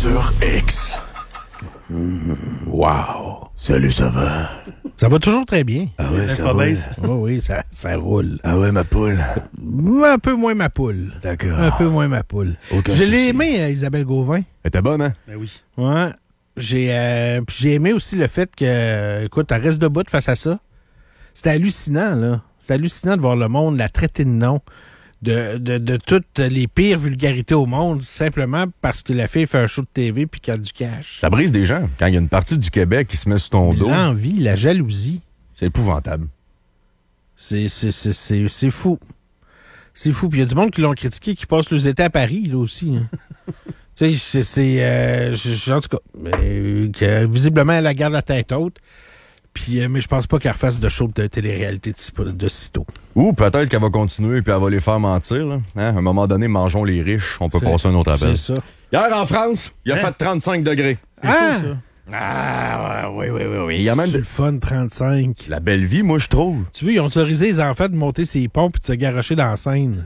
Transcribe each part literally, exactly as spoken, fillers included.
sur X. Mmh. Wow. Salut, ça va? Ça va toujours très bien. Ah ouais, ça roule. Oh oui, ça, ça roule. Ah ouais, ma poule. Un peu moins ma poule. D'accord. Un peu moins ma poule. Aucun Je souci. l'ai aimé, euh, Isabelle Gauvin. Elle était bonne, hein? Ben oui. Ouais. J'ai, euh, puis j'ai aimé aussi le fait que, euh, écoute, elle reste debout face à ça. C'était hallucinant, là. C'était hallucinant de voir le monde la traiter de nom. De, de, de toutes les pires vulgarités au monde, simplement parce que la fille fait un show de T V puis qu'elle a du cash. Ça brise des gens. Quand il y a une partie du Québec qui se met sur ton dos, L'envie, la jalousie, c'est épouvantable. c'est, c'est, c'est, c'est, c'est fou. C'est fou. Puis il y a du monde qui l'ont critiqué, qui passe les étés à Paris, là aussi. Hein. Tu sais, c'est... c'est euh, je- je- en tout cas, euh, que, visiblement, elle la garde la tête haute. Puis, euh, mais je pense pas qu'elle refasse de show de télé-réalité de, si- de sitôt. Ou peut-être qu'elle va continuer puis elle va les faire mentir. Là. Hein? À un moment donné, mangeons les riches. On peut C'est- passer à un autre appel. C'est ça. Hier, en France, il a Hein? fait trente-cinq degrés. Ah! Ah, oui, oui, oui, oui. Il y a même C'est de... le fun, trente-cinq. la belle vie, moi, je trouve. Tu veux, ils ont autorisé les enfants de monter ses ponts puis de se garrocher dans la Seine.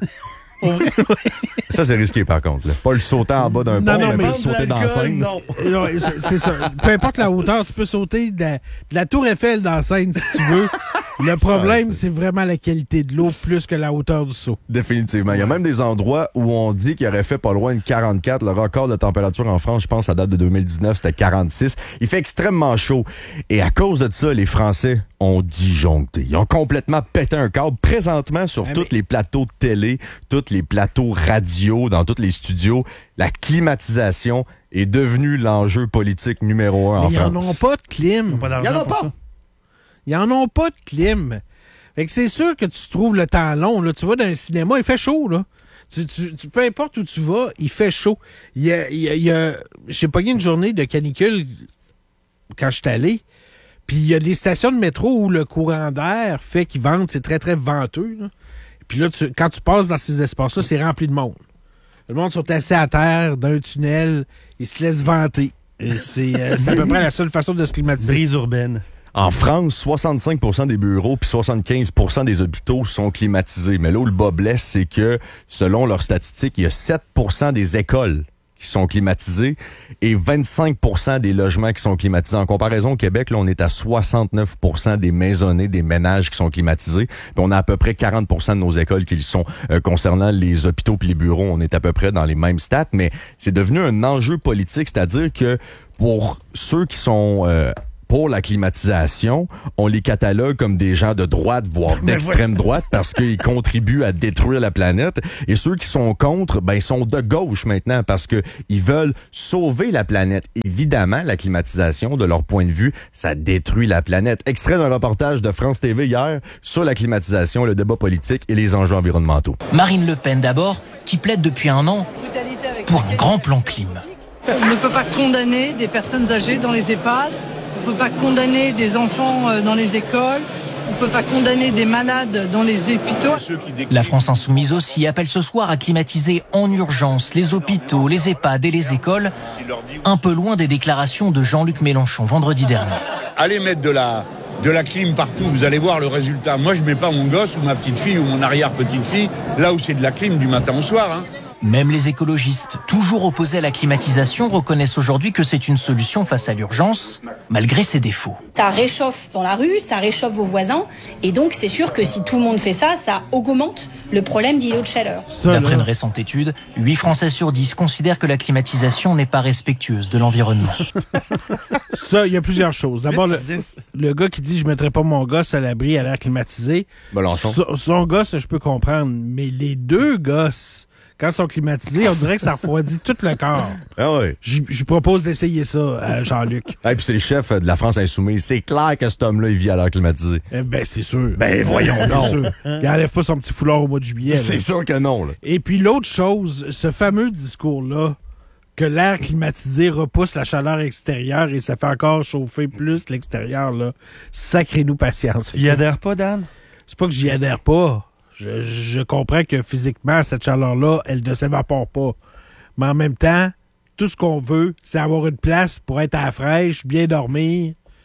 Ça, c'est risqué, par contre. Là. Pas le sauter en bas d'un Non, pont, non, mais, mais pas le sauter dans la scène. Non. Non, c'est, c'est ça. Peu importe la hauteur, tu peux sauter de la, de la Tour Eiffel dans la Seine si tu veux. Le problème, c'est vraiment la qualité de l'eau plus que la hauteur du saut. Définitivement. Il y a même des endroits où on dit qu'il aurait fait pas loin de quarante-quatre. Le record de température en France, je pense, à date de deux mille dix-neuf, c'était quarante-six. Il fait extrêmement chaud. Et à cause de ça, les Français ont disjoncté. Ils ont complètement pété un câble présentement sur Ah, tous mais- les plateaux de télé, tous les plateaux radio, dans tous les studios. La climatisation est devenue l'enjeu politique numéro un en Mais ils en ont France. pas de clim. Pas Il y d'argent en a pour pas. ça. Ils en ont pas de clim. Fait que c'est sûr que tu trouves le temps long. Là. Tu vas dans un cinéma, il fait chaud. Là. Tu, tu, tu- peu importe où tu vas, il fait chaud. Il y a, il y a, il y a- j'ai pogné une journée de canicule quand je suis allé. Puis il y a des stations de métro où le courant d'air fait qu'ils ventent, c'est très, très venteux. Là. Puis là, tu- quand tu passes dans ces espaces-là, c'est rempli de monde. Le monde sont assis à terre, dans un tunnel, ils se laissent vanter. Et C'est euh, c'est à peu près la seule façon de se climatiser. Brise urbaine. En France, soixante-cinq pour cent des bureaux puis soixante-quinze pour cent des hôpitaux sont climatisés. Mais là où le bas blesse, c'est que, selon leurs statistiques, il y a sept pour cent des écoles qui sont climatisées et vingt-cinq pour cent des logements qui sont climatisés. En comparaison au Québec, là, on est à soixante-neuf pour cent des maisonnées, des ménages qui sont climatisés. Puis on a à peu près quarante pour cent de nos écoles qui le sont. Euh, concernant les hôpitaux puis les bureaux, on est à peu près dans les mêmes stats, mais c'est devenu un enjeu politique, c'est-à-dire que pour ceux qui sont... euh, pour la climatisation, on les catalogue comme des gens de droite, voire d'extrême droite, parce qu'ils contribuent à détruire la planète. Et ceux qui sont contre, ben, ils sont de gauche maintenant, parce que ils veulent sauver la planète. Évidemment, la climatisation, de leur point de vue, ça détruit la planète. Extrait d'un reportage de France T V hier sur la climatisation, le débat politique et les enjeux environnementaux. Marine Le Pen d'abord, qui plaide depuis un an pour un grand plan clim. On ne peut pas condamner des personnes âgées dans les EHPAD, on ne peut pas condamner des enfants euh, dans les écoles, on ne peut pas condamner des malades dans les hôpitaux. La France insoumise aussi appelle ce soir à climatiser en urgence les hôpitaux, les EHPAD et les écoles, un peu loin des déclarations de Jean-Luc Mélenchon vendredi dernier. Allez mettre de la, de la clim partout, vous allez voir le résultat. Moi, je mets pas mon gosse ou ma petite fille ou mon arrière-petite-fille là où c'est de la clim du matin au soir. Hein. Même les écologistes, toujours opposés à la climatisation, reconnaissent aujourd'hui que c'est une solution face à l'urgence, malgré ses défauts. Ça réchauffe dans la rue, ça réchauffe vos voisins, et donc c'est sûr que si tout le monde fait ça, ça augmente le problème d'îlots de chaleur. Ça, D'après là, une récente étude, huit Français sur dix considèrent que la climatisation n'est pas respectueuse de l'environnement. ça, il y a plusieurs choses. D'abord, huit le, sur dix. le gars qui dit « je mettrai pas mon gosse à l'abri à l'air climatisé », Mélenchon. son, son gosse, je peux comprendre, mais les deux gosses, quand ils sont climatisés, on dirait que ça refroidit tout le corps. Ah ouais. Je je propose d'essayer ça à Jean-Luc. Et puis c'est le chef de la France insoumise. C'est clair que cet homme-là, il vit à l'air climatisé. Eh ben, c'est sûr. Ben, voyons C'est donc. sûr. Il enlève pas son petit foulard au mois de juillet. là. C'est sûr que non, là. Et puis l'autre chose, ce fameux discours-là, que l'air climatisé repousse la chaleur extérieure et ça fait encore chauffer plus l'extérieur, là. Sacrez-nous patience. Il adhère pas, Dan? C'est pas que j'y adhère pas. Je, je comprends que physiquement, cette chaleur-là, elle ne s'évapore pas. Mais en même temps, tout ce qu'on veut, c'est avoir une place pour être à la fraîche, bien dormir.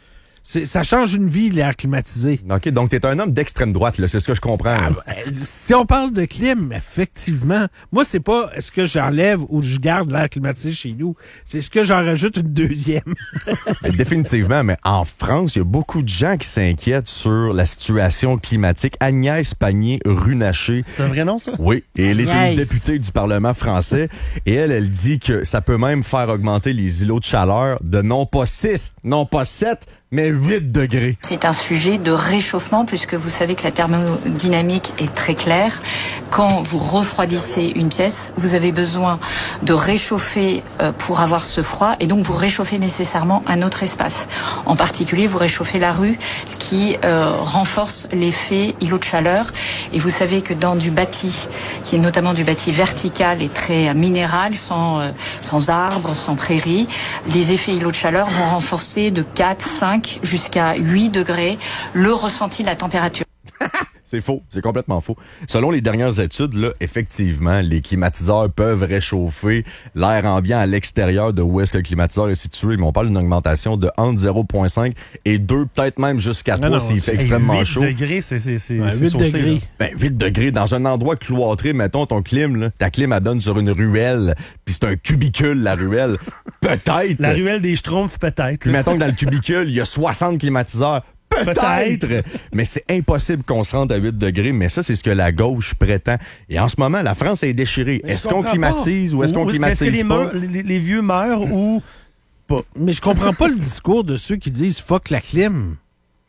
C'est, ça change une vie, l'air climatisé. OK, donc t'es un homme d'extrême droite, là, c'est ce que je comprends. Ah, ben, si on parle de clim, effectivement, moi, c'est pas est-ce que j'enlève ou je garde l'air climatisé chez nous, c'est ce que j'en rajoute une deuxième. Mais définitivement, mais en France, il y a beaucoup de gens qui s'inquiètent sur la situation climatique. Agnès Pannier-Runacher. C'est un vrai nom, ça? Oui, et elle est Agnès. une députée du Parlement français, et elle, elle dit que ça peut même faire augmenter les îlots de chaleur de non pas six, non pas sept, mais huit degrés. C'est un sujet de réchauffement puisque vous savez que la thermodynamique est très claire. Quand vous refroidissez une pièce, vous avez besoin de réchauffer euh, pour avoir ce froid et donc vous réchauffez nécessairement un autre espace. En particulier, vous réchauffez la rue, ce qui euh, renforce l'effet îlot de chaleur. Et vous savez que dans du bâti, qui est notamment du bâti vertical et très minéral, sans, euh, sans arbres, sans prairies, les effets îlot de chaleur vont renforcer de quatre, cinq jusqu'à huit degrés le ressenti de la température. C'est faux, c'est complètement faux. Selon les dernières études, là, effectivement, les climatiseurs peuvent réchauffer l'air ambiant à l'extérieur de où est-ce que le climatiseur est situé, mais on parle d'une augmentation de entre zéro virgule cinq et deux, peut-être même jusqu'à trois s'il fait extrêmement chaud. huit degrés, c'est c'est c'est Ouais, c'est huit saucé, degrés. là. Ben, huit degrés dans un endroit cloîtré, mettons ton clim, là, ta clim, elle donne sur une ruelle, puis c'est un cubicule, la ruelle. Peut-être. La ruelle des Schtroumpfs, peut-être. Puis là. mettons que dans le cubicule, il y a soixante climatiseurs. Peut-être. Peut-être. Mais c'est impossible qu'on se rende à huit degrés, mais ça, c'est ce que la gauche prétend. Et en ce moment, la France est déchirée. Mais Est-ce je qu'on comprends climatise pas. ou est-ce qu'on Ou climatise Est-ce que les, pas? meurs- les, les vieux meurent ou pas? Mais je comprends pas le discours de ceux qui disent fuck la clim.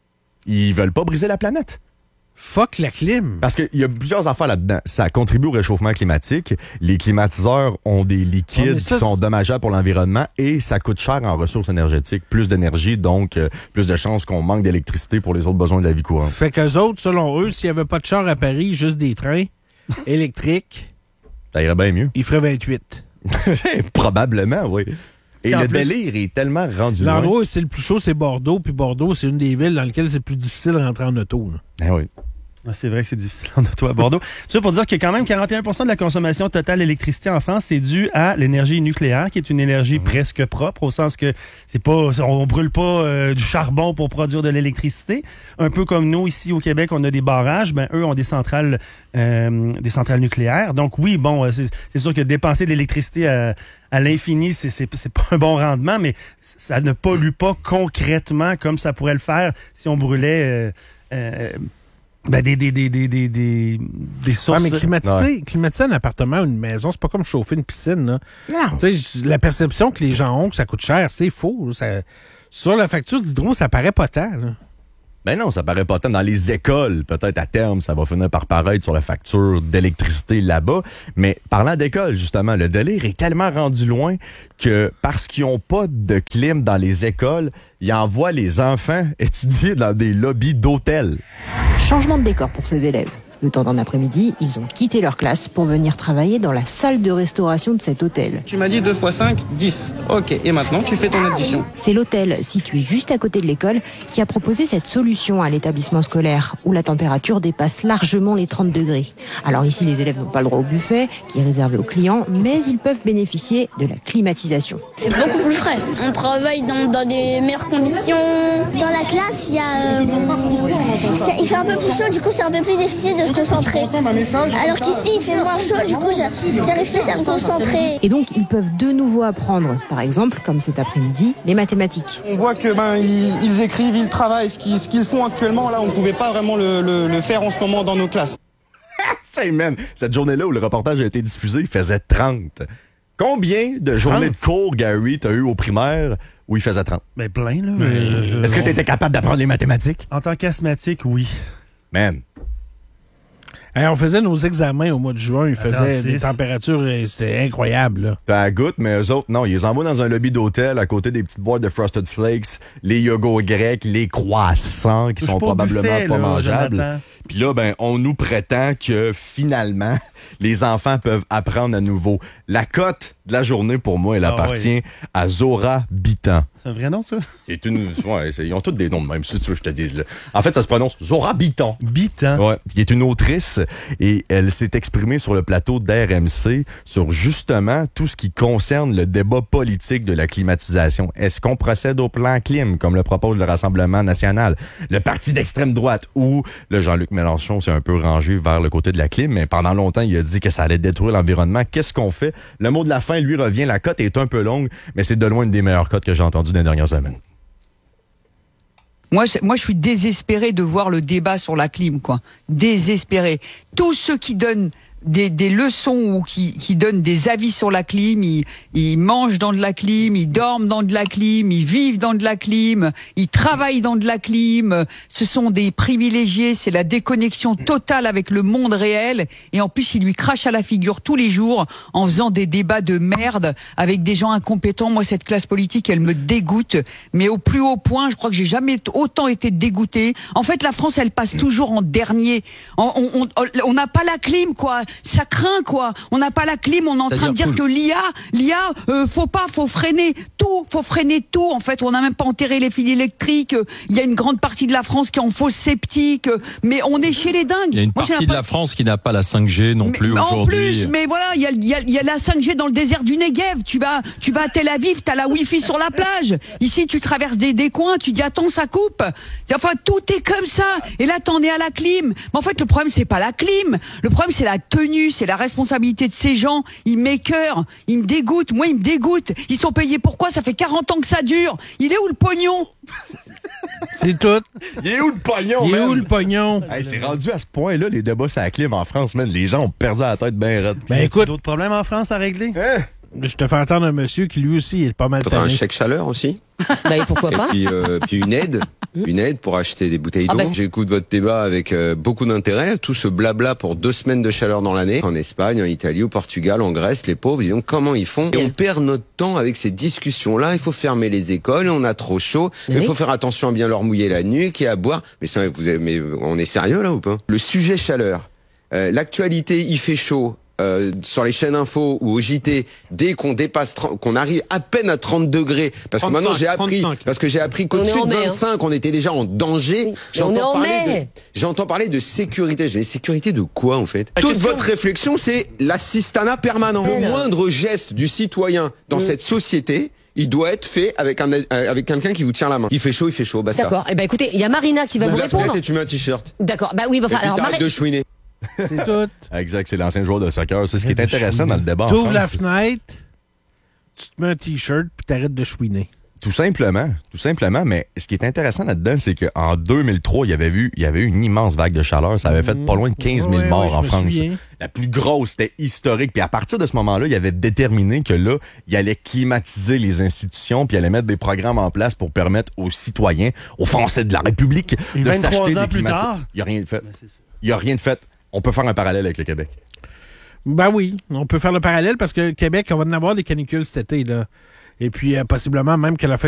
Ils veulent pas briser la planète. Fuck la clim. Parce qu'il y a plusieurs affaires là-dedans. Ça contribue au réchauffement climatique. Les climatiseurs ont des liquides Ouais, mais ça, qui sont dommageables pour l'environnement et ça coûte cher en ressources énergétiques. Plus d'énergie, donc euh, plus de chances qu'on manque d'électricité pour les autres besoins de la vie courante. Fait qu'eux autres, selon eux, s'il y avait pas de char à Paris, juste des trains électriques, Ça irait bien mieux. ils feraient vingt-huit. Probablement, oui. Et Puis en le plus, délire est tellement rendu loin. L'endroit où c'est le plus chaud, c'est Bordeaux. Puis Bordeaux, c'est une des villes dans lesquelles c'est plus difficile de rentrer en auto. là. Ah oui. Ah, c'est vrai que c'est difficile en auto à Bordeaux. C'est pour dire que quand même quarante et un pour cent de la consommation totale d'électricité en France, c'est dû à l'énergie nucléaire, qui est une énergie presque propre, au sens que c'est pas, on brûle pas euh, du charbon pour produire de l'électricité. Un peu comme nous ici au Québec, on a des barrages, ben eux ont des centrales, euh, des centrales nucléaires. Donc oui, bon, c'est, c'est sûr que dépenser de l'électricité à, à l'infini, c'est, c'est, c'est pas un bon rendement, mais ça ne pollue pas concrètement comme ça pourrait le faire si on brûlait. Euh, euh, Ben des, des, des, des, des, des, des sources. Ouais, mais climatiser, Ouais. climatiser un appartement ou une maison, c'est pas comme chauffer une piscine. Là. Non. Tu sais, la perception que les gens ont que ça coûte cher, c'est faux. Ça, sur la facture d'hydro, ça paraît pas tant. Là. Ben non, ça paraît pas tant. Dans les écoles, peut-être à terme, ça va finir par paraître sur la facture d'électricité là-bas. Mais parlant d'école, justement, le délire est tellement rendu loin que parce qu'ils n'ont pas de clim dans les écoles, ils envoient les enfants étudier dans des lobbies d'hôtels. Changement de décor pour ces élèves. Le temps d'un après-midi, ils ont quitté leur classe pour venir travailler dans la salle de restauration de cet hôtel. Tu m'as dit deux fois cinq, dix. Ok, et maintenant tu fais ton addition. C'est l'hôtel, situé juste à côté de l'école, qui a proposé cette solution à l'établissement scolaire, où la température dépasse largement les trente degrés. Alors ici, les élèves n'ont pas le droit au buffet, qui est réservé aux clients, mais ils peuvent bénéficier de la climatisation. C'est beaucoup plus frais. On travaille dans, dans des meilleures conditions. Dans la classe, il y a, euh, c'est- il fait un peu plus chaud, du coup c'est un peu plus difficile de se concentrer. Alors qu'ici, il fait moins chaud, du coup j'a- j'arrive plus à me concentrer. Et donc, ils peuvent de nouveau apprendre, par exemple, comme cet après-midi, les mathématiques. On voit que ben ils, ils écrivent, ils travaillent, ce qu'ils, ce qu'ils font actuellement là, on ne pouvait pas vraiment le, le, le faire en ce moment dans nos classes. Hey man, cette journée-là où le reportage a été diffusé, il faisait trente. Combien de journées de cours, Gary, t'as eu au primaire où il faisait trente? Ben plein, là. Mais je- Est-ce que t'étais capable d'apprendre les mathématiques? En tant qu'asthmatique, oui. Man. Hey, on faisait nos examens au mois de juin. Ils faisaient trente-six. des températures, euh, c'était incroyable. Là. T'as la goutte, mais eux autres, non, ils les envoient dans un lobby d'hôtel à côté des petites boîtes de Frosted Flakes, les yogos grecs, les croissants qui Touche sont pas au probablement buffet, pas là, mangeables. Jonathan. Puis là, ben, on nous prétend que finalement, les enfants peuvent apprendre à nouveau. La cote de la journée, pour moi, elle ah, appartient ouais. à Zora Bitan. C'est un vrai nom, ça? C'est une... Ouais, c'est... ils ont tous des noms de même, si tu veux que je te dise. Là. En fait, ça se prononce Zora Bitan. Bitan? Ouais. Qui est une autrice et elle s'est exprimée sur le plateau d'R M C sur justement tout ce qui concerne le débat politique de la climatisation. Est-ce qu'on procède au plan clim, comme le propose le Rassemblement national, le parti d'extrême droite, ou le Jean-Luc Mélenchon s'est un peu rangé vers le côté de la clim, mais pendant longtemps, il a dit que ça allait détruire l'environnement. Qu'est-ce qu'on fait? Le mot de la fin, lui, revient. La cote est un peu longue, mais c'est de loin une des meilleures cotes que j'ai entendues dans les dernières semaines. Moi, moi, je suis désespéré de voir le débat sur la clim, quoi. Désespéré. Tous ceux qui donnent des, des leçons ou qui, qui donnent des avis sur la clim, ils, ils mangent dans de la clim, ils dorment dans de la clim, ils vivent dans de la clim, ils travaillent dans de la clim. Ce sont des privilégiés, c'est la déconnexion totale avec le monde réel. Et en plus, ils lui crachent à la figure tous les jours en faisant des débats de merde avec des gens incompétents. Moi, cette classe politique, elle me dégoûte. Mais au plus haut point, je crois que j'ai jamais autant été dégoûté. En fait, la France, elle passe toujours en dernier. On n'a pas la clim, quoi. Ça craint, quoi. On n'a pas la clim, on est en train de dire que l'I A, l'I A, euh, faut pas, faut freiner tout, faut freiner tout. En fait, on n'a même pas enterré les fils électriques. Il y a une grande partie de la France qui est en fausse sceptique. Mais on est chez les dingues. Il y a une Moi, partie de la France qui n'a pas la cinq G non plus mais, aujourd'hui. En plus, mais voilà, il y a, y, a, y a la cinq G dans le désert du Negev. Tu vas, tu vas à Tel Aviv, t'as la Wi-Fi sur la plage. Ici, tu traverses des, des coins, tu dis attends, ça coupe. Enfin, tout est comme ça. Et là, t'en es à la clim. Mais en fait, le problème, c'est pas la clim. Le problème, c'est la tenue, c'est la responsabilité de ces gens. Ils m'écœurent, ils me dégoûtent. Moi, ils me dégoûtent. Ils sont payés pourquoi? Ça fait quarante ans que ça dure. Il est où le pognon? C'est tout. Il est où le pognon, Il est man? où le pognon? Hey, c'est rendu à ce point-là, les débats sur la clim en France, man. Les gens ont perdu la tête bien raide. Ben écoute, d'autres problèmes en France à régler? Hein? Je te fais entendre un monsieur qui lui aussi est pas mal tanné. Un chèque chaleur aussi. Ben pourquoi pas? Et puis, euh, puis une aide, une aide pour acheter des bouteilles d'eau. Ah bah J'écoute votre débat avec euh, beaucoup d'intérêt. Tout ce blabla pour deux semaines de chaleur dans l'année, en Espagne, en Italie, au Portugal, en Grèce, les pauvres, ils disent comment ils font. Et on perd notre temps avec ces discussions-là. Il faut fermer les écoles, on a trop chaud. Oui. Il faut faire attention à bien leur mouiller la nuque et à boire. Mais, ça, vous avez, mais on est sérieux là ou pas? Le sujet chaleur, euh, l'actualité, il fait chaud. Euh, sur les chaînes info ou au J T, dès qu'on dépasse, qu'on arrive à peine à trente degrés, parce que maintenant j'ai appris, trente-cinq. Parce que j'ai appris qu'au-dessus de vingt-cinq, hein. On était déjà en danger. Oui, j'entends parler de, j'entends parler de sécurité. Je dis, sécurité de quoi en fait? La Toute question... votre réflexion, c'est l'assistanat permanent. Le là. moindre geste du citoyen dans mmh. cette société, il doit être fait avec un avec quelqu'un qui vous tient la main. Il fait chaud, il fait chaud. Basta. D'accord. Eh ben écoutez, il y a Marina qui va vous, vous répondre. Et tu mets un t-shirt. D'accord. Bah oui, bah, enfin, alors Marie... de chouiner. C'est tout. Exact, c'est l'ancien joueur de soccer. C'est ce qui est intéressant dans le débat en France. Tu ouvres la fenêtre, tu te mets un t-shirt, puis t'arrêtes de chouiner. Tout simplement, tout simplement. Mais ce qui est intéressant là-dedans, c'est qu'en deux mille trois, il y avait vu, il y avait eu une immense vague de chaleur. Ça avait fait pas loin de quinze mille ouais, morts ouais, en France. Souviens. La plus grosse, c'était historique. Puis à partir de ce moment-là, il avait déterminé que là, il allait climatiser les institutions, puis il allait mettre des programmes en place pour permettre aux citoyens, aux Français de la République, Et de s'acheter des climatiseurs. Il n'y a rien de fait. Il n'y a rien de fait. On peut faire un parallèle avec le Québec. Ben oui, on peut faire le parallèle parce que Québec, on va en avoir des canicules cet été, là. Et puis, euh, possiblement même qu'à la fin